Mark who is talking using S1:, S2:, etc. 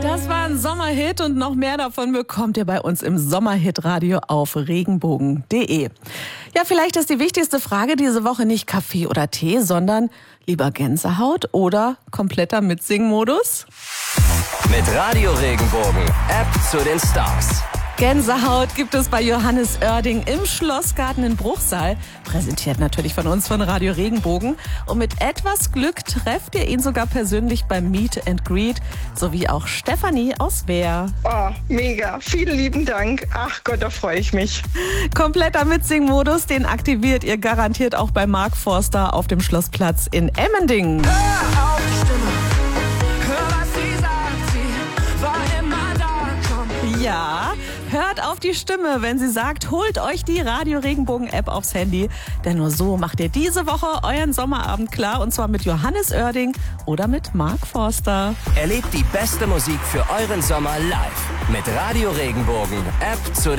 S1: Das war ein Sommerhit und noch mehr davon bekommt ihr bei uns im Sommerhit-Radio auf regenbogen.de. Ja, vielleicht ist die wichtigste Frage diese Woche nicht Kaffee oder Tee, sondern lieber Gänsehaut oder kompletter Mitsingmodus?
S2: Mit Radio Regenbogen, App zu den Stars.
S1: Gänsehaut gibt es bei Johannes Oerding im Schlossgarten in Bruchsal. Präsentiert natürlich von uns von Radio Regenbogen. Und mit etwas Glück trefft ihr ihn sogar persönlich beim Meet and Greet. Sowie auch Stefanie aus Wehr.
S3: Oh, mega. Vielen lieben Dank. Ach Gott, da freue ich mich.
S1: Kompletter Mitsingmodus, den aktiviert ihr garantiert auch bei Mark Forster auf dem Schlossplatz in Emmendingen.
S4: Hör auf die Stimme, hör was sie sagt, sie war immer da, komm.
S1: Ja, hört auf die Stimme, wenn sie sagt, holt euch die Radio Regenbogen App aufs Handy. Denn nur so macht ihr diese Woche euren Sommerabend klar. Und zwar mit Johannes Oerding oder mit Mark Forster.
S2: Erlebt die beste Musik für euren Sommer live. Mit Radio Regenbogen, App zu